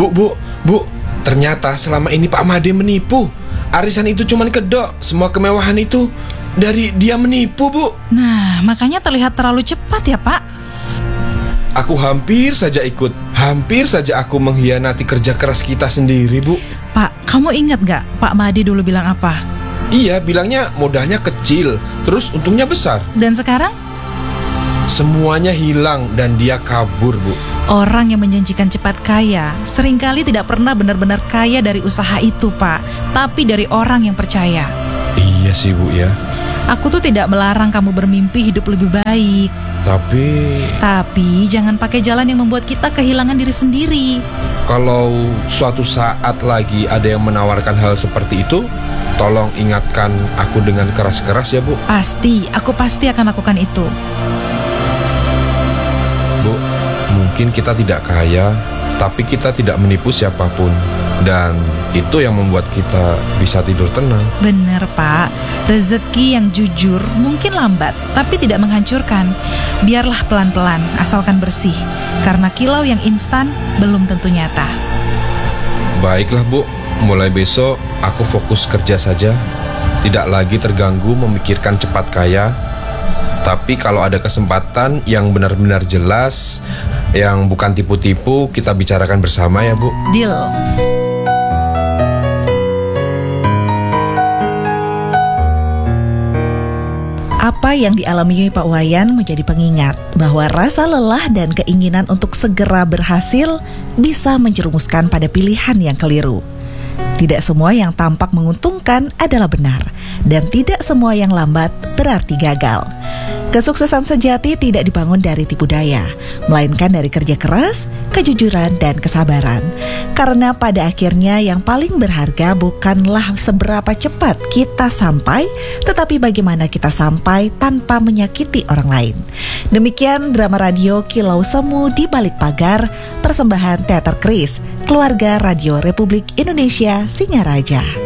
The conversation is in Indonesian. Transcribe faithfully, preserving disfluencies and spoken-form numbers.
Bu, bu, bu, ternyata selama ini Pak Made menipu. Arisan itu cuman kedok, semua kemewahan itu dari dia menipu, Bu. Nah, makanya terlihat terlalu cepat ya, Pak. Aku hampir saja ikut, hampir saja aku mengkhianati kerja keras kita sendiri, Bu. Pak, kamu ingat gak Pak Made dulu bilang apa? Iya, bilangnya modalnya kecil, terus untungnya besar. Dan sekarang? Semuanya hilang dan dia kabur, Bu. Orang yang menjanjikan cepat kaya seringkali tidak pernah benar-benar kaya dari usaha itu, Pak, tapi dari orang yang percaya. Iya sih, Bu, ya. Aku tuh tidak melarang kamu bermimpi hidup lebih baik. Tapi... Tapi jangan pakai jalan yang membuat kita kehilangan diri sendiri. Kalau suatu saat lagi ada yang menawarkan hal seperti itu, tolong ingatkan aku dengan keras-keras ya, Bu. Pasti, aku pasti akan lakukan itu. Bu, mungkin kita tidak kaya, tapi kita tidak menipu siapapun. Dan itu yang membuat kita bisa tidur tenang. Benar, Pak. Rezeki yang jujur mungkin lambat, tapi tidak menghancurkan. Biarlah pelan-pelan, asalkan bersih. Karena kilau yang instan belum tentu nyata. Baiklah, Bu. Mulai besok aku fokus kerja saja. Tidak lagi terganggu memikirkan cepat kaya. Tapi kalau ada kesempatan yang benar-benar jelas, yang bukan tipu-tipu, kita bicarakan bersama ya, Bu. Deal. Apa yang dialami Pak Wayan menjadi pengingat bahwa rasa lelah dan keinginan untuk segera berhasil bisa menjerumuskan pada pilihan yang keliru. Tidak semua yang tampak menguntungkan adalah benar, dan tidak semua yang lambat berarti gagal. Kesuksesan sejati tidak dibangun dari tipu daya, melainkan dari kerja keras, kejujuran, dan kesabaran. Karena pada akhirnya yang paling berharga bukanlah seberapa cepat kita sampai, tetapi bagaimana kita sampai tanpa menyakiti orang lain. Demikian drama radio Kilau Semu di Balik Pagar, persembahan Teater Kris, Keluarga Radio Republik Indonesia Singaraja.